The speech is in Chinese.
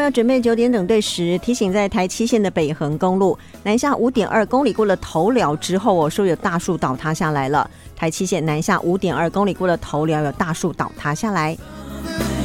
要准备9点整队时，提醒在台7线的北横公路南下5.2公里过了头寮之后说有大树倒塌下来了。台7线南下5.2公里过了头寮有大树倒塌下来。